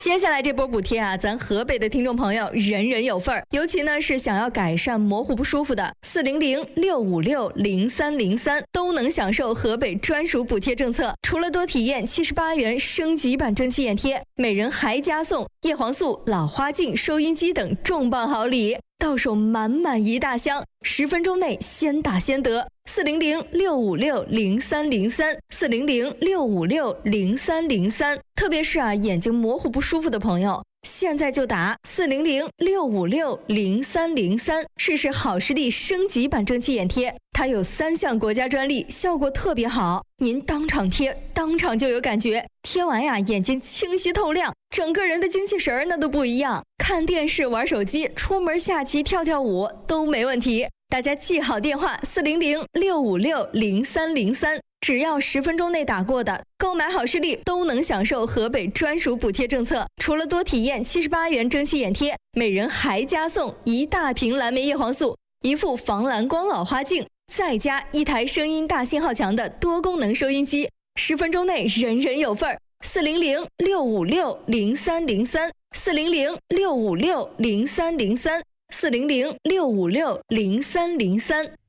接下来这波补贴啊，咱河北的听众朋友人人有份儿，尤其呢是想要改善模糊不舒服的400-656-0303都能享受河北专属补贴政策。除了多体验78元升级版蒸汽眼贴，每人还加送叶黄素、老花镜、收音机等重磅好礼，到手满满一大箱，10分钟内先打先得。400-656-0303，400-656-0303。特别是眼睛模糊不舒服的朋友，现在就打400-656-0303，试试好视力升级版蒸汽眼贴，它有3项国家专利，效果特别好，您当场贴，当场就有感觉，贴完眼睛清晰透亮，整个人的精气神那都不一样，看电视、玩手机、出门下棋、跳跳舞都没问题。大家记好电话400-656-0303，只要10分钟内打过的，购买好视力都能享受河北专属补贴政策。除了多体验78元蒸汽眼贴，每人还加送一大瓶蓝莓叶黄素、一副防蓝光老花镜，再加一台声音大信号强的多功能收音机，10分钟内人人有份儿。400-656-0303，400-656-0303，400-656-0303。